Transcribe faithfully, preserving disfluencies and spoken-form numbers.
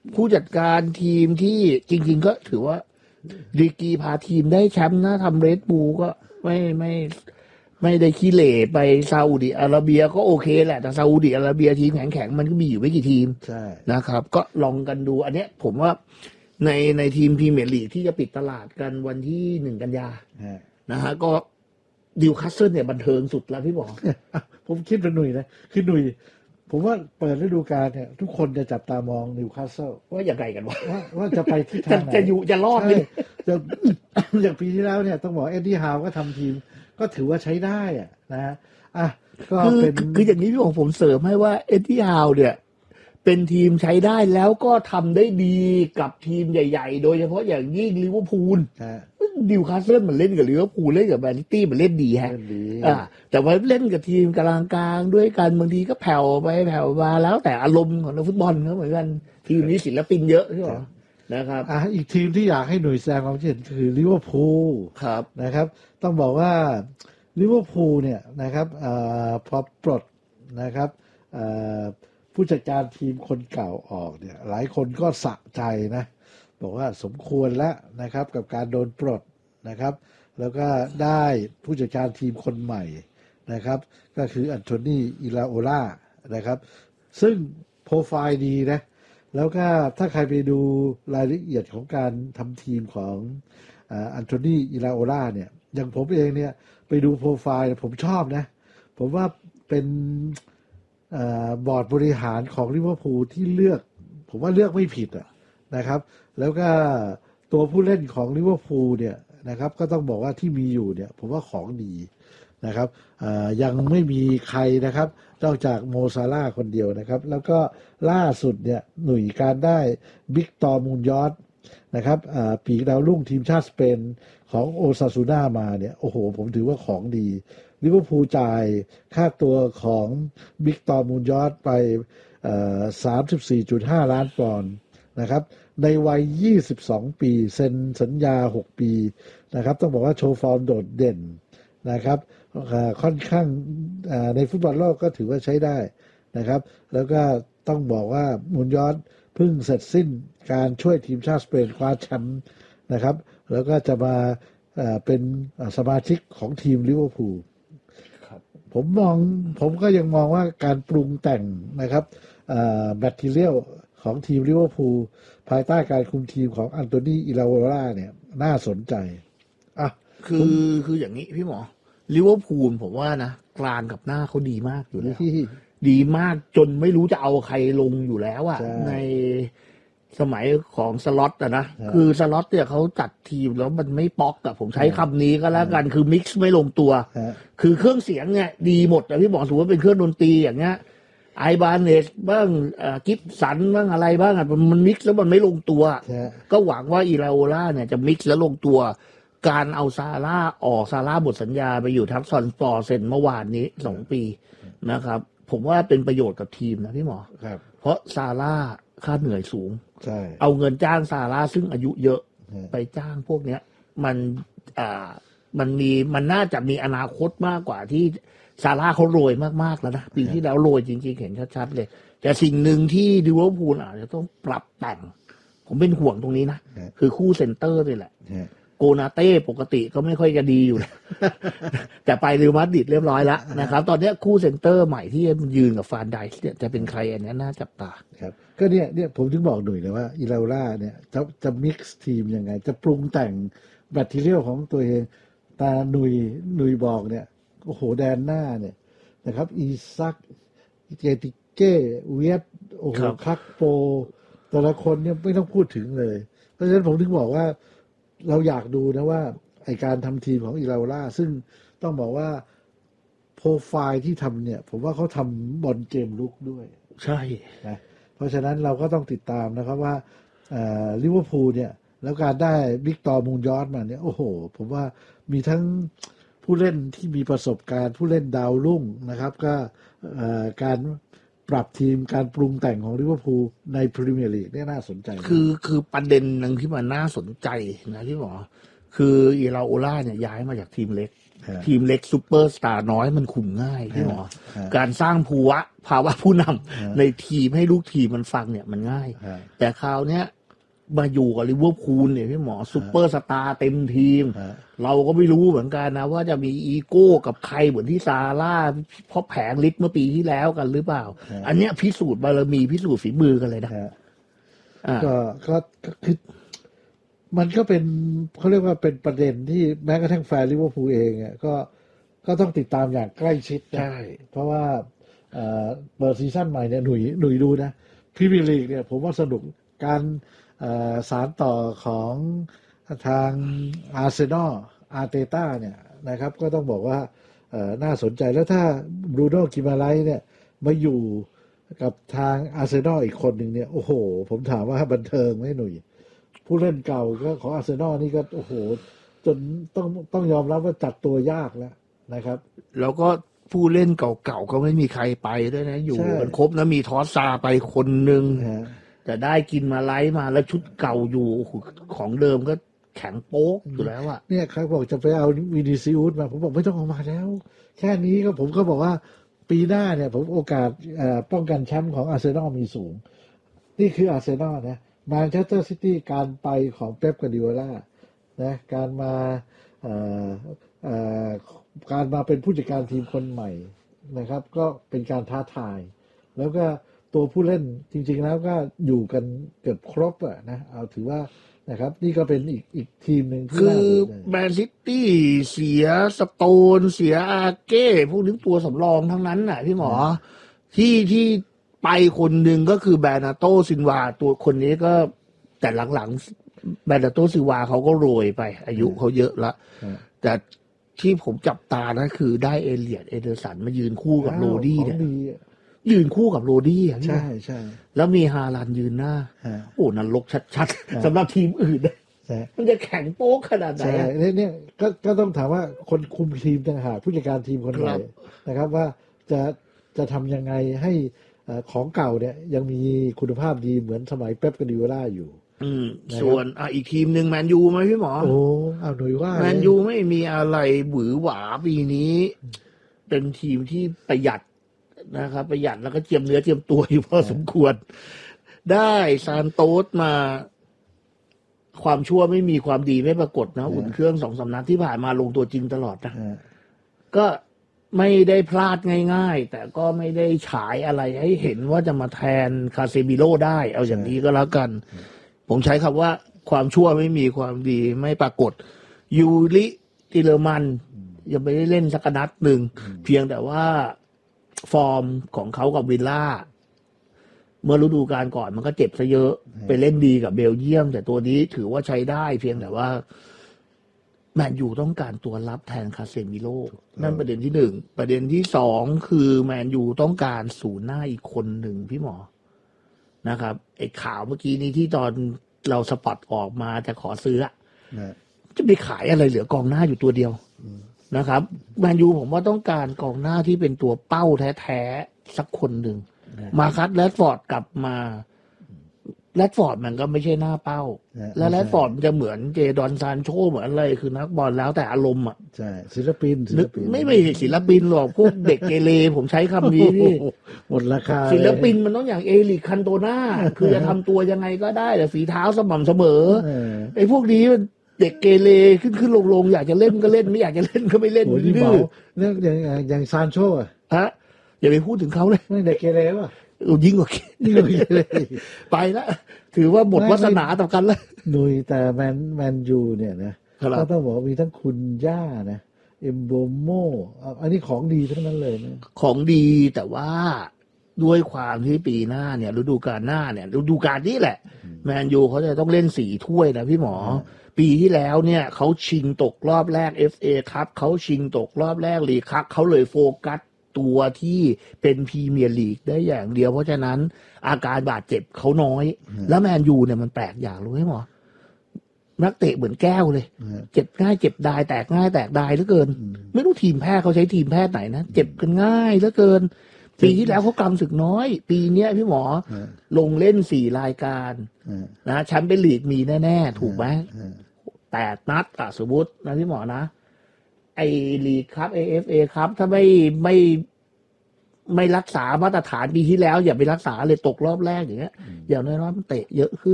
ผู้จัดการทีมที่จริงๆก็ถือว่าดีกรีพาทีมได้แชมป์นะทำเรดบูลก็ไม่ไม่ไม่ได้ขี้เหร่ไปซาอุดิอาระเบียก็โอเคแหละแต่ซาอุดิอาระเบียทีมแข็งๆมันก็มีอยู่ไม่กี่ทีมนะครับก็ลองกันดูอันเนี้ยผมว่าในในทีมพรีเมียร์ลีกที่จะปิดตลาดกันวันที่หนึ่งกันยานะฮะก็ดิวคัสเซิลเนี่ยบันเทิงสุดแล้วพี่บอกผมคิดเป็นหนุ่ยนะคือหนุ่ยผมว่าเปิดฤดูกาลเนี่ยทุกคนจะจับตามองนิวคาสเซิลว่าอย่างไรกันวะว่าว่าจะไปที่ทางไหนจะอยู่จะรอดไหมจะอย่างปีที่แล้วเนี่ยต้องบอกเอ็ดดี้ฮาวก็ทำทีมก็ถือว่าใช้ได้อ่ะนะฮะอ่ะก็เป็นคืออย่างนี้พี่บอกผมเสริมให้ว่าเอ็ดดี้ฮาวเนี่ยเป็นทีมใช้ได้แล้วก็ทำได้ดีกับทีมใหญ่ๆโดยเฉพาะอย่างยิ่งลิเวอร์พูลดิวคาสเซิลมันเล่นกับลิเวอร์พูลเล่นกับแมนซิตี้มันเล่นดีฮะอ่าแต่ว่าเล่นกับทีมกลางกลางด้วยกันบางทีก็แผ่วไปแผ่วมาแล้วแต่อารมณ์ของนักฟุตบอลเขาเหมือนกันทีมนี้ศิลปินเยอะใช่ไหมนะครับอ่ะอีกทีมที่อยากให้หน่วยแสดงความคิดเห็นคือลิเวอร์พูลครับนะครับต้องบอกว่าลิเวอร์พูลเนี่ยนะครับอ่าพอปลดนะครับอ่าผู้จัดการทีมคนเก่าออกเนี่ยหลายคนก็สะใจนะบอกว่าสมควรแล้วนะครับกับการโดนปลดนะครับแล้วก็ได้ผู้จัดการทีมคนใหม่นะครับก็คืออันโทนีอิลาโอล่านะครับซึ่งโปรไฟล์ดีนะแล้วก็ถ้าใครไปดูรายละเอียดของการทำทีมของอันโทนีอิลาโอล่าเนี่ยอย่างผมเองเนี่ยไปดูโปรไฟล์ผมชอบนะผมว่าเป็นบอร์ดบริหารของลิเวอร์พูลที่เลือกผมว่าเลือกไม่ผิดอะนะครับแล้วก็ตัวผู้เล่นของลิเวอร์พูลเนี่ยนะครับก็ต้องบอกว่าที่มีอยู่เนี่ยผมว่าของดีนะครับยังไม่มีใครนะครับนอกจากโมซาร่าคนเดียวนะครับแล้วก็ล่าสุดเนี่ยหน่วยการได้บิกตอร์มูนยอสนะครับปีกดาวรุ่งทีมชาติสเปนของโอซาซูน่ามาเนี่ยโอ้โหผมถือว่าของดีลิเวอร์พูลจ่ายค่าตัวของบิกตอร์มูนยอสไป สามสิบสี่จุดห้า ล้านปอนด์นะครับในวัยยี่สิบสองปีเซ็นสัญญาหกปีนะครับต้องบอกว่าโชว์ฟอร์มโดดเด่นนะครับค่อนข้างในฟุตบอลโลกก็ถือว่าใช้ได้นะครับแล้วก็ต้องบอกว่ามูนยอสเพิ่งเสร็จสิ้นการช่วยทีมชาติสเปนคว้าแชมป์นะครับแล้วก็จะมาเป็นสมาชิกของทีมลิเวอร์พูลผมมองผมก็ยังมองว่าการปรุงแต่งนะครับแมททีเรียลของทีมลิเวอร์พูลภายใต้การคุมทีมของอันโตนีอิลาโอล่าเนี่ยน่าสนใจอ่ะคือคืออย่างนี้พี่หมอลิเวอร์พูลผมว่านะกลางกับหน้าเขาดีมากอยู่แล้วดีมากจนไม่รู้จะเอาใครลงอยู่แล้วอะในสมัยของสล็อตอะนะคือสล็อตเนี่ยเขาจัดทีมแล้วมันไม่ป๊อกอะผมใช้คำนี้ก็แล้วกันคือมิกซ์ไม่ลงตัวคือเครื่องเสียงเนี่ยดีหมดแต่พี่บอกถือว่าเป็นเครื่องดนตรีอย่างเงี้ยไอบาเนสบ้างกิฟสันบ้างอะไรบ้างอ่ะมันมิกซ์แล้วมันไม่ลงตัวก็หวังว่าอิราโอล่าเนี่ยจะมิกซ์แล้วลงตัวการเอาซาร่าออกซาร่าหมดสัญญาไปอยู่ทัพซอนฟอร์เซ็นเมื่อวานนี้สองปีนะครับผมว่าเป็นประโยชน์กับทีมนะพี่หมอเพราะซาร่าค่าเหนื่อยสูงเอาเงินจ้างซาร่าซึ่งอายุเยอะไปจ้างพวกเนี้ยมันอ่ามันมีมันน่าจะมีอนาคตมากกว่าที่ซาร่าเขาโรยมากๆแล้วนะปีที่แล้วโรยจริงๆเห็นชัดๆเลยแต่สิ่งหนึ่งที่ลิเวอร์พูลอาจจะต้องปรับแต่งผมเป็นห่วงตรงนี้นะคือคู่เซ็นเตอร์นี่แหละโกนาเต้ปกติก็ไม่ค่อยจะดีอยู่แล้วแต่ไปเรอัลมาดริดเรียบร้อยแล้วนะครับตอนนี้คู่เซ็นเตอร์ใหม่ที่ยืนกับฟานไดค์เนี่ยจะเป็นใครอันนี้น่าจับตาครับก็เนี่ยเนี่ยผมถึงบอกหน่อยเลยว่าอิราโอล่าเนี่ยจะจะมิกซ์ทีมยังไงจะปรุงแต่งแบตทีเรียลของตัวเองตาหนุยหนุยบอกเนี่ยโอ้โหแดนหน้าเนี่ยนะครับอีซักเจติเก้เวียดโอ้โหคักโปแต่ละคนเนี่ยไม่ต้องพูดถึงเลยเพราะฉะนั้นผมถึงบอกว่าเราอยากดูนะว่าไอการทำทีมของอิราโอล่าซึ่งต้องบอกว่าโปรไฟล์ที่ทำเนี่ยผมว่าเขาทำบอลเกมลุกด้วยใช่นะเพราะฉะนั้นเราก็ต้องติดตามนะครับว่าลิเวอร์พูลเนี่ยแล้วการได้บิกตอร์มูนยอสมาเนี่ยโอ้โหผมว่ามีทั้งผู้เล่นที่มีประสบการณ์ผู้เล่นดาวรุ่งนะครับก็การปรับทีมการปรุงแต่งของลิเวอร์พูลในพรีเมียร์ลีกเนี่ยน่าสนใจคือคือประเด็นนึงที่มันน่าสนใจนะที่บอกคืออิราโอล่าเนี่ยย้ายมาจากทีมเล็กทีมเล็กซูเปอร์สตาร์น้อยมันคุมง่ายพี่หมอการสร้างภูวะภาวะผู้นำในทีมให้ลูกทีมมันฟังเนี่ยมันง่ายแต่คราวเนี้ยมาอยู่กับลิเวอร์พูลเนี่ยพี่หมอซูเปอร์สตาร์เต็มทีมเราก็ไม่รู้เหมือนกันนะว่าจะมีอีโก้กับใครเหมือนที่ซาร่าเพราะแผงลิ์เมื่อปีที่แล้วกันหรือเปล่าอันเนี้ยพิสูจน์บารมีพิสูจน์ฝีมือกันเลยนะก็ก็คือมันก็เป็นเขาเรียกว่าเป็นประเด็นที่แม้กระทั่งแฟนลิเวอร์พูลเองอ่ะก็ก็ต้องติดตามอย่างใกล้ชิดนะเพราะว่าเปิดซีซั่นใหม่เนี่ยหนุ่ยหนุ่ยดูนะพรีเมียร์ลีกเนี่ยผมว่าสนุกการสารต่อของทางอาร์เซนอลอาร์เตต้าเนี่ยนะครับก็ต้องบอกว่าน่าสนใจแล้วถ้าบรูโน่กิมาไลส์เนี่ยมาอยู่กับทางอาร์เซนอลอีกคนหนึ่งเนี่ยโอ้โหผมถามว่าบันเทิงไหมหนุ่ยผู้เล่นเก่าก็ของอาร์เซนอลนี่ก็โอ้โหจนต้องต้องยอมรับว่าจัดตัวยากแล้วนะครับแล้วก็ผู้เล่นเก่าๆก็ไม่มีใครไปด้วยนะอยู่กันครบนะมีทอสซาไปคนหนึ่งแต่ได้กินมาไลฟ์มาแล้วชุดเก่าอยู่ของเดิมก็แข็งโป๊กอยู่แล้วอะเนี่ยใครบอกจะไปเอาวินิซิอุสมาผมบอกไม่ต้องเอามาแล้วแค่นี้ก็ผมก็บอกว่าปีหน้าเนี่ยผมโอกาสป้องกันแชมป์ของอาร์เซนอลมีสูงนี่คืออาร์เซนอลนะแมนเชสเตอร์ซิตี้การไปของเป๊ปกวาร์ดิโอลานะการมาการมาเป็นผู้จัดการทีมคนใหม่นะครับก็เป็นการท้าทายแล้วก็ตัวผู้เล่นจริงๆแล้วก็อยู่กันเกือบครบอะนะเอาถือว่านะครับนี่ก็เป็นอีกอีกทีมหนึ่งคือแมนซิตี้เสียสโตนเสียอาเก้พวกนี้ตัวสำรองทั้งนั้นน่ะพี่หมอที่ที่ไปคนหนึ่งก็คือแบรนาโตซินวาตัวคนนี้ก็แต่หลังๆแบรนาโตซินวาเขาก็โรยไปอายุเขาเยอะละแต่ที่ผมจับตานะคือได้เอเลียดเอเดอร์สันมายืนคู่กับโรดี้เนี่ยยืนคู่กับโรดี้อ่ะใช่ใช่แล้วมีฮาลันยืนหน้าโอ้นรกชัดๆสำหรับทีมอื่นมันจะแข็งโป๊กขนาดไหนใช่เนี่ยก็ก็ต้องถามว่าคนคุมทีมต่างหากผู้จัดการทีมคนไหนนะครับว่าจะจะทำยังไงให้ของเก่าเนี่ยยังมีคุณภาพดีเหมือนสมัยเป๊ปกวาร์ดิโอลาอยู่อืมส่วนอ่ะอีกทีมหนึ่งแมนยูไหมพี่หมอโอ้เอาหน่อยว่าแมนยูไม่มีอะไรหวือหวาปีนี้เป็นทีมที่ประหยัดนะครับประหยัดแล้วก็เจียมเนื้อเจียมตัวอยู่พอสมควรได้ซานโตสมาความชั่วไม่มีความดีไม่ปรากฏนะอุ่นเครื่องสองสามนัดที่ผ่านมาลงตัวจริงตลอดนะก็ไม่ได้พลาดง่ายๆแต่ก็ไม่ได้ฉายอะไรให้เห็นว่าจะมาแทนคาเซมิโร่ได้เอาอย่างนี้ก็แล้วกันผมใช้คำว่าความชั่วไม่มีความดีไม่ปรากฏยูริติเลอร์มันยังไม่ได้เล่นสักนัดหนึ่งเพียงแต่ว่าฟอร์มของเขากับวิลล่าเมื่อฤดูกาลก่อนมันก็เจ็บซะเยอะไปเล่นดีกับเบลเยียมแต่ตัวนี้ถือว่าใช้ได้เพียงแต่ว่าแมนยูต้องการตัวรับแทนคาเซมิโร่นั่นประเด็นที่หนึ่งประเด็นที่สองคือแมนยูต้องการศูนย์หน้าอีกคนหนึ่งพี่หมอนะครับไอ้ข่าวเมื่อกี้นี้ที่ตอนเราสปอตออกมาจะขอซื้อจะไปขายอะไรเหลือกองหน้าอยู่ตัวเดียวนะครับแมนยูผมว่าต้องการกองหน้าที่เป็นตัวเป้าแท้ๆสักคนหนึ่งมาคัดแรดฟอร์ดกลับมาแรดฟอร์ดมันก็ไม่ใช่หน้าเป้าแล้วแรดฟอร์ดมันจะเหมือนเจดอนซานโชเหมือนอะไรคือนักบอลแล้วแต่อารมณ์อ่ะใช่ศิลปินไม่ไม่ศิลปินหรอกพวกเด็กเกเรผมใช้คำนี้นี่หมดราคาศิลปินมันต้องอย่างเอลิกคันโตนาคือจะทำตัวยังไงก็ได้แต่ฝีเท้าสม่ำเสมอไอ้พวกนี้มันเด็กเกเรขึ้นขึ้นลงลงอยากจะเล่นก็เล่นไม่อยากจะเล่นก็ไม่เล่นดื้อเนี่ยอย่างอย่างซานโชอ่ะฮะอย่าไปพูดถึงเขาเลยไม่เด็กเกเรป่ะยิ่งกว่ายิ่งกว่าเกเรไปแล้วถือว่าหมดวาสนาต่อกันแล้วหนุ่ยแต่แมนแมนยูเนี่ยนะก็ต้องบอกมีทั้งคุณย่านะเอ็มโบโมอันนี้ของดีทั้งนั้นเลยนะของดีแต่ว่าด้วยความที่ปีหน้าเนี่ยฤดูกาลหน้าเนี่ยฤดูกาลนี้แหละแมนยูเขาจะต้องเล่นสี่ถ้วยนะพี่หมอปีที่แล้วเนี่ยเขาชิงตกรอบแรก เอฟ เอ ครับเขาชิงตกรอบแรกลีกครับเขาเลยโฟกัสตัวที่เป็นพรีเมียร์ลีกได้อย่างเดียวเพราะฉะนั้นอาการบาดเจ็บเขาน้อยแล้วแมนยูเนี่ยมันแปลกอย่างรู้ไหมหมอนักเตะเหมือนแก้วเลยเจ็บง่ายเจ็บดายแตกง่ายแตกดายเหลือเกินไม่รู้ทีมแพทย์เขาใช้ทีมแพทย์ไหนนะเจ็บกันง่ายเหลือเกินปีที่แล้วเขากำศึกน้อยปีนี้พี่หมอลงเล่นสี่รายการนะแชมเปี้ยนลีกมีแน่ๆถูกไหมแปดนัดอ่ะสมมตินะพี่หมอนะไอลีกครับ เอ เอฟ เอ ครับถ้าไม่ไม่ไม่รักษามาตรฐานปีที่แล้วอย่าไปรักษาเลยตกรอบแรกอย่างเงี้ยอย่างน้อยๆมันเตะเยอะขึ้น